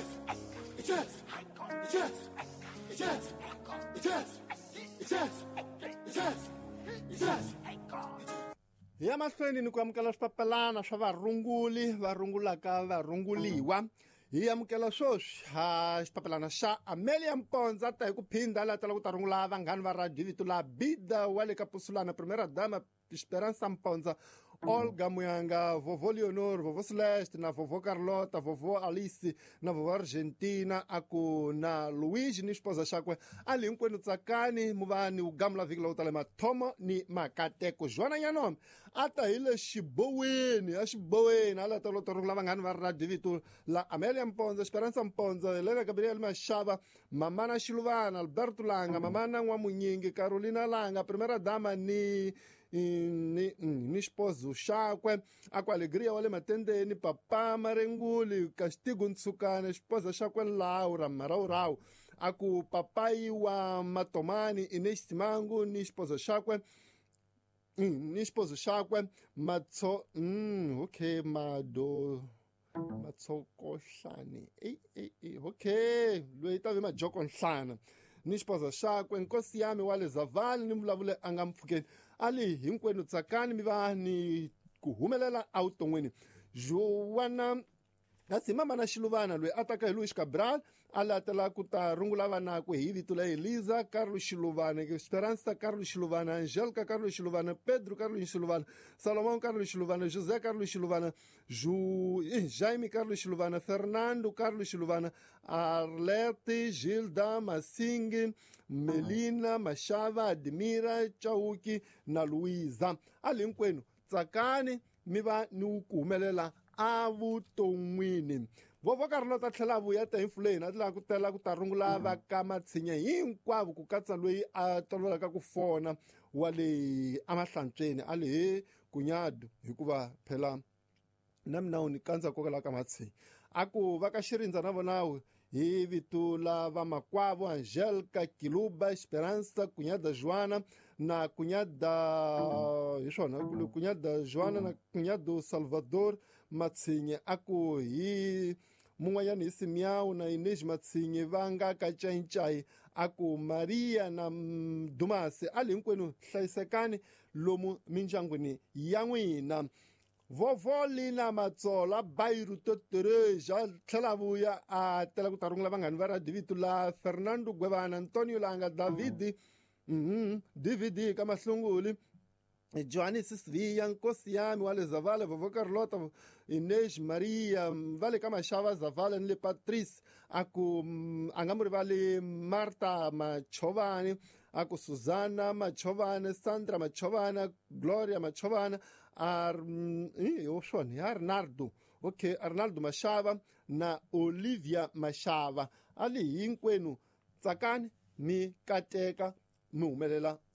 Ya mahlweni ni ku amukela swipapelana swa varunguli va rungulaka varunguliwa. Hi amukela swoswi xipapelana xa Amelia Mponza ta hi ku phinda la tala ku ta rungula vanghani va radio vito la Bida wa le ka Pusulana, Primera Dama Esperança Mponza, Olga Muyanga, Vovô Leonor, Vovô Celeste, na Vovô Carlota, Vovô Alice, na Vovô Argentina, aku na Luigi ni esposa xakwe ali hinkwenu tsakani mu va ni ugamula vhiki la utale mathomo ni makateko Joana Nyanome a ta hi le xiboweni ala ta lo rungula vanghani va radio vito la Amelia Mponza, Esperança Mponza, Helena Gabriel Mashava, Mamana Shiluvana, Alberto Langa, Mamana Nwamunyingi, Carolina Langa, Primera Dama ni esposo xakwe aku Alegria wa le matendeni, Papa Marenguli, Castigo Ntsukana, esposa xakwe Laura Maraurau, aku papai wa Matomani, Inês Simangu ni esposa xakwe Matsokohlani okay loyi ta ve Majoko Nhlana ni esposa xakwe Nkosi Yami wa le Zavali ni vulavule a nga mpfhukeni ali hinkwenu tsakani mi va ni ku humelela evuton'wini. Joana kasi mama na Xiluvana loyi a taka hi Luis Cabral ali a tala ku ta rungula vanakwe hi vito la Eliza Carlos Xiluvana, Esperança Carlos Xiluvana, Angélica Carlos Xiluvana, Pedro Carlos Xiluvana, Salomão Carlos Xiluvana, José Carlos Xiluvana, Jaime Carlos Xiluvana, Fernando Carlos Xiluvana, Arlete, Gilda, Massingi, Melina, Mashava, Admira, Chauki na Luiza. Ali hinkwenu tsakani mi va ni ku humelela evuton'wini. Vovô Carlota tlhela vuya ta hi Fuleni a tlhela ku tela ku ta rungula va ka Matshinya hinkwavo ku katsa loyi a tolovelaka ku fona wa le eMahlantsweni a le he Kunyado hikuva phela na minawu ni kandza kokela ka Matshinya. Aku va ka Xirindza na vonawu hi vito la va makwavo Angélica, Kiluba, Esperança, Cunhada Joana na Cunhada hi swona Cunhada Joana na Cunhado Salvador Matshinya. Aku hi mun'wanyana hi Simiawu na Inês Matshinya va nga ka Ncai, aku Maria na Dumasi ali hinkwenu hlayisekani lomu mindyangwini ya n'wina. Vovô Lina Matsola Bairu Totoreja tlhela vuya a tela ku ta rungula vanghani va radio vito la Fernando Guevana, Antonio Langa, David DVD ka Mahlunguli, Johannes Sivia, Nkosi Yami wa le Zavale, Vovô Carlota, Inês Maria va le ka Mashava Zavale ni le Patrice, aku a nga muri va le Marta Machovani, aku Susana Machovani, Sandra Machovana, Gloria Machovana, Arnaldo Arnaldo Mashava na Olivia Mashava ali hinkwenu tsakani mi kateka mi humelela